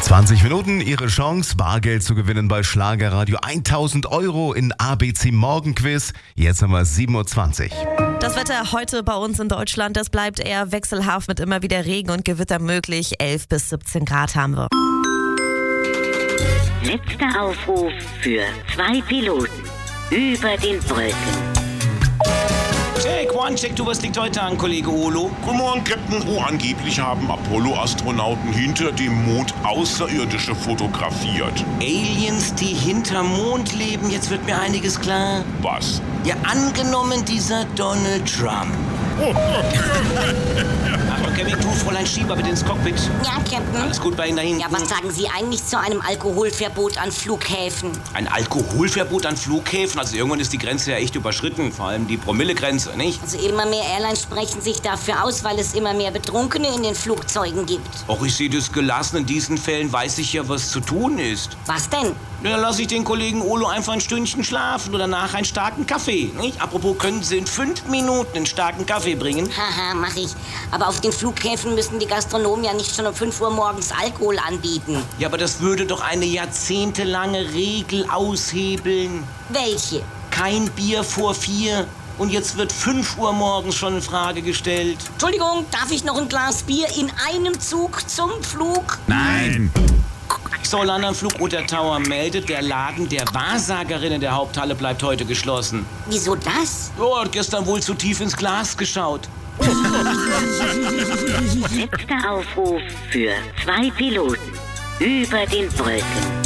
20 Minuten, Ihre Chance, Bargeld zu gewinnen bei Schlagerradio. 1000 Euro in ABC Morgenquiz. Jetzt haben wir 7:20 Uhr. Das Wetter heute bei uns in Deutschland, das bleibt eher wechselhaft mit immer wieder Regen und Gewitter möglich. 11 bis 17 Grad haben wir. Letzter Aufruf für 2 Piloten über den Wolken. Check, one, check, du, was liegt heute an, Kollege Olo? Guten Morgen, Captain. Angeblich haben Apollo-Astronauten hinter dem Mond Außerirdische fotografiert. Aliens, die hinterm Mond leben, jetzt wird mir einiges klar. Was? Ja, angenommen dieser Donald Trump. Achtung, Kevin, tu Fräulein Schieber bitte ins Cockpit. Ja, Captain. Alles gut bei Ihnen da hinten? Ja, was sagen Sie eigentlich zu einem Alkoholverbot an Flughäfen? Ein Alkoholverbot an Flughäfen? Also irgendwann ist die Grenze ja echt überschritten, vor allem die Promillegrenze, nicht? Also immer mehr Airlines sprechen sich dafür aus, weil es immer mehr Betrunkene in den Flugzeugen gibt. Och, ich sehe das gelassen. In diesen Fällen weiß ich ja, was zu tun ist. Was denn? Ja, dann lasse ich den Kollegen Olo einfach ein Stündchen schlafen oder danach einen starken Kaffee, nicht? Apropos, können Sie in 5 Minuten einen starken Kaffee bringen? Haha, mach ich. Aber auf den Flughäfen müssen die Gastronomen ja nicht schon um 5 Uhr morgens Alkohol anbieten. Ja, aber das würde doch eine jahrzehntelange Regel aushebeln. Welche? Kein Bier vor 4. Und jetzt wird 5 Uhr morgens schon in Frage gestellt. Entschuldigung, darf ich noch ein Glas Bier in einem Zug zum Flug? Nein! So, London Flugroute Tower meldet, der Laden der Wahrsagerin in der Haupthalle bleibt heute geschlossen. Wieso das? Oh, hat gestern wohl zu tief ins Glas geschaut. Letzter Aufruf für 2 Piloten über den Wolken.